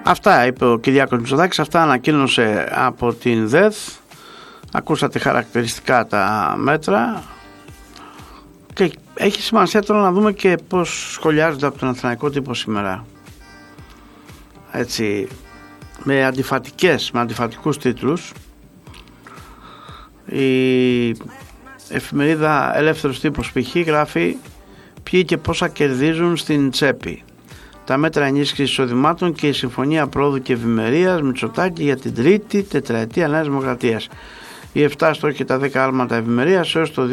Αυτά είπε ο Κυριάκος Μητσοτάκης, αυτά ανακοίνωσε από την ΔΕΘ. Ακούσατε χαρακτηριστικά τα μέτρα και έχει σημασία τώρα να δούμε και πώς σχολιάζονται από τον Αθηναϊκό Τύπο σήμερα. Έτσι, με αντιφατικούς τίτλους. Η εφημερίδα Ελεύθερος Τύπος π.χ. γράφει ποιοι και πόσα κερδίζουν στην τσέπη. Τα μέτρα ενίσχυσης εισοδημάτων και η Συμφωνία Πρόοδου και Ευημερίας Μητσοτάκη για την τρίτη τετραετία Νέας Δημοκρατίας. Οι 7 στόχοι και τα 10 άλματα ευημερίας έως το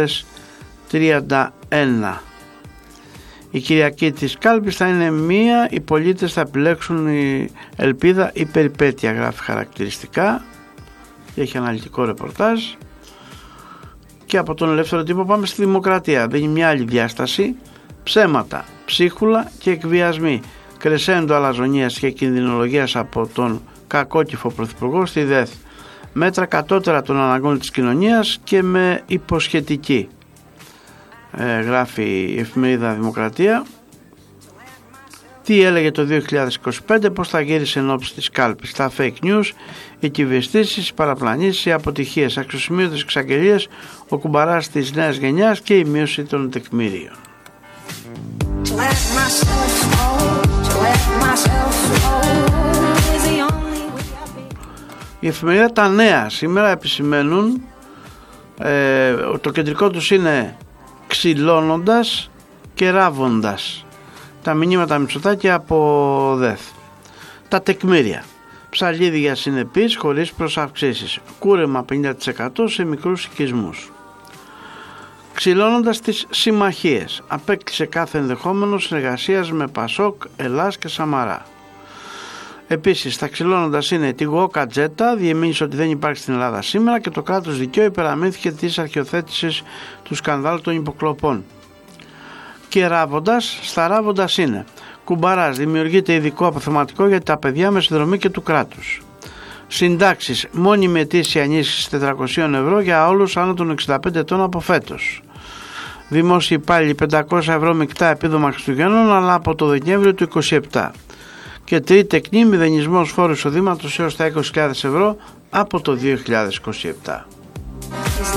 2031. Η Κυριακή της κάλπης θα είναι μία, οι πολίτες θα επιλέξουν η ελπίδα ή περιπέτεια, γράφει χαρακτηριστικά και έχει αναλυτικό ρεπορτάζ. Και από τον Ελεύθερο Τύπο πάμε στη Δημοκρατία, δίνει μια άλλη διάσταση, ψέματα, ψίχουλα και εκβιασμοί, κρεσέντο αλαζονίας και κινδυνολογίας από τον κακόκυφο πρωθυπουργό στη ΔΕΘ, μέτρα κατώτερα των αναγκών της κοινωνίας και με υποσχετική. Γράφει η εφημερίδα Δημοκρατία. Τι έλεγε το 2025, πώς θα γύρισε εν ώψη της κάλπης, τα fake news, οι κυβιστήσεις, οι παραπλανήσεις, οι αποτυχίες, αξιοσημείωτες εξαγγελίες, ο κουμπαράς της νέας γενιάς και η μείωση των τεκμήριων. Η εφημερίδα Τα Νέα σήμερα επισημαίνουν, το κεντρικό τους είναι ξυλώνοντας και ράβοντας. Τα μηνύματα Μητσοτάκη από ΔΕΘ. Τα τεκμήρια. Ψαλίδι για συνεπείς χωρίς προσαυξήσεις. Κούρεμα 50% σε μικρούς οικισμούς. Ξυλώνοντας τις συμμαχίες. Απέκλεισε κάθε ενδεχόμενο συνεργασίας με Πασόκ, Ελλάς και Σαμαρά. Επίσης, τα ξυλώνοντας είναι τη Γουόκα Τζέτα, διεμήνυσε ότι δεν υπάρχει στην Ελλάδα σήμερα και το κράτος δικαίου υπεραμείνθηκε της αρχιοθέτησης του σκανδάλου των υποκλοπών. Και ράβοντας, στα ράβοντας είναι κουμπαράς, δημιουργείται ειδικό αποθεματικό για τα παιδιά με συνδρομή και του κράτους. Συντάξεις, μόνιμη ετήσια ενίσχυση 400 ευρώ για όλους άνω των 65 ετών από φέτος. Δημόσιοι υπάλληλοι 500 ευρώ μεικτά επίδομα Χριστουγέννων, αλλά από το Δεκέμβριο του 27. Και τρίτη τεκνή, μηδενισμός φόρου εισοδήματος έως τα 20.000 ευρώ από το 2027.